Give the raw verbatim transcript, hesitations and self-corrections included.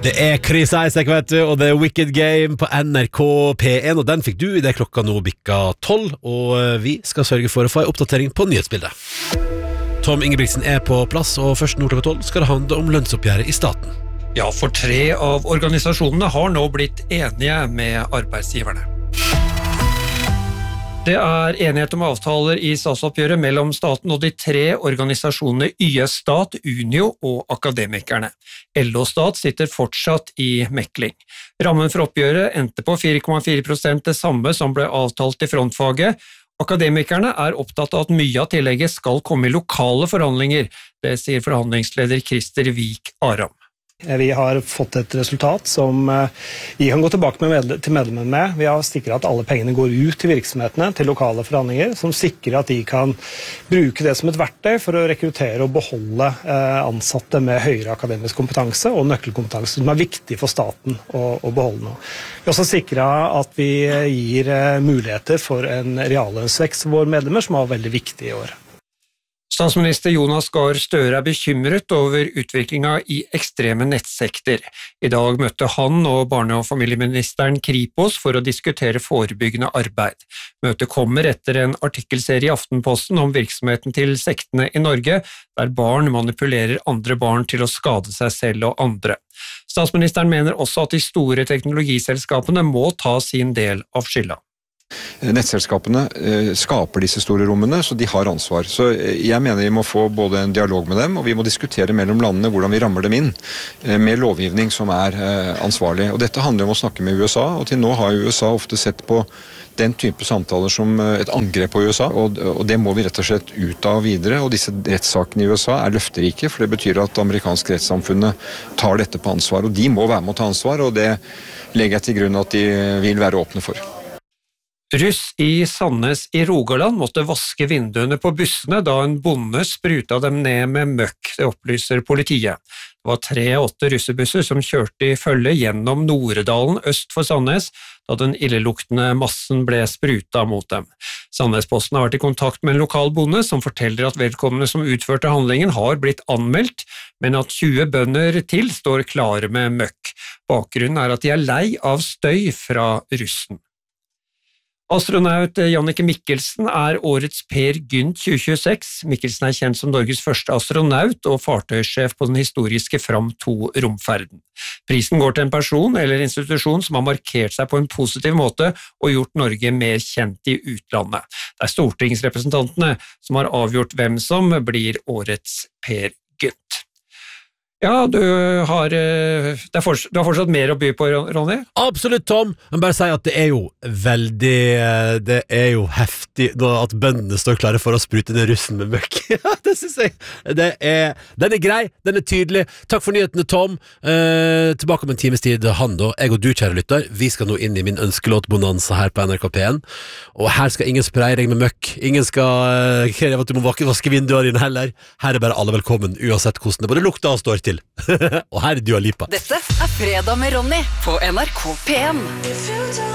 Det er Chris Isaak, vet du, og det er Wicked Game på N R K P en, og den fikk du i det klokka nå bikka tolv, og vi skal sørge for å få en oppdatering på nyhetsbildet. Tom Ingebrigtsen er på plass, og først nå klokka tolv skal det handle om lønnsoppgjøret i staten. Ja, for tre av organisasjonene har nå blitt enige med arbeidsgiverne. Det er enighet om avtaler i statsoppgjøret mellom staten og de tre organisasjonene Y S Stat, Unio og Akademikerne. L O Stat sitter fortsatt i mekling. Rammen for oppgjøret endte på fire komma fire prosent, det samme som ble avtalt i frontfaget. Akademikerne er opptatt av at mye av tillegget skal komme i lokale forhandlinger, det sier forhandlingsleder Christer Vik Aram. Vi har fått et resultat som vi kan gå tilbake med medle- til medlemmene med. Vi har sikret at alle pengene går ut til virksomhetene, til lokale forhandlinger, som sikrer at de kan bruke det som et verktøy for å rekruttere og beholde eh, ansatte med høyere akademisk kompetanse og nøkkelkompetanse, som er viktig for staten å, å beholde nå. Vi har også sikret at vi gir eh, muligheter for en reallønnsvekst for våre medlemmer, som var veldig viktig i år. Statsminister Jonas Gahr Støre er bekymret over utviklingen i ekstreme nettsekter. I dag møtte han og barne- og familieministeren Kripos for å diskutere forebyggende arbeid. Møtet kommer etter en artikkelserie i Aftenposten om virksomheten til sektene i Norge, der barn manipulerer andre barn til å skade seg selv og andre. Statsministeren mener også at de store teknologiselskapene må ta sin del av skylda. Nettselskapene eh, skaper disse store rommene, så de har ansvar. Så jeg mener vi må få både en dialog med dem, og vi må diskutere mellom landene hvordan vi rammer dem inn, eh, med lovgivning som er eh, ansvarlig. Og dette handler om å snakke med U S A, og til nå har U S A ofte sett på den type samtaler som et angrep på U S A, og, og det må vi rett og slett ut av videre, og disse rettssakene i U S A er løfterike, for det betyr at amerikansk rettssamfunnet tar dette på ansvar, og de må være med å ta ansvar, og det legger jeg til grunn at de vil være åpne for. Russ i Sandnes i Rogaland måtte vaske vinduene på bussene da en bonde spruta dem ned med møkk, det opplyser politiet. Det var tre åtte russebusser som kjørte i følge gjennom Noredalen øst for Sandnes, da den illeluktende massen ble spruta mot dem. Sandnesposten har vært i kontakt med en lokal bonde som forteller at vedkommende som utførte handlingen har blitt anmeldt, men at tjue bønder til står klare med møkk. Bakgrunnen er at de er lei av støy fra russen. Astronaut Jannicke Mikkelsen er årets Per Gynt tjue tjueseks. Mikkelsen er kjent som Norges første astronaut og fartøysjef på den historiske Fram to romferden. Prisen går til en person eller institusjon som har markert seg på en positiv måte og gjort Norge mer kjent i utlandet. Det er stortingsrepresentantene som har avgjort hvem som blir årets Per Gynt. Ja, du har, det er fortsatt, du har fortsatt mer å by på, Ronny? Absolutt, Tom. Men bare si at det er jo veldig, det er jo heftig at bøndene står klare for å sprute ned russen med møkk. Det synes jeg, det er, den er grei, den er tydelig. Takk for nyhetene, Tom. Eh, tilbake om en times tid, han da, jeg og du, kjære lytter, vi skal nå inn i min ønskelåtbonanza her på N R K P en, og her skal ingen spraye deg med møkk, ingen skal kreve at du må vaske vinduene dine heller. Her er bare alle velkommen, uansett hvordan det både lukter og står til. Og her er Dua Lipa. Dette er Fredag med Ronny på N R K P en.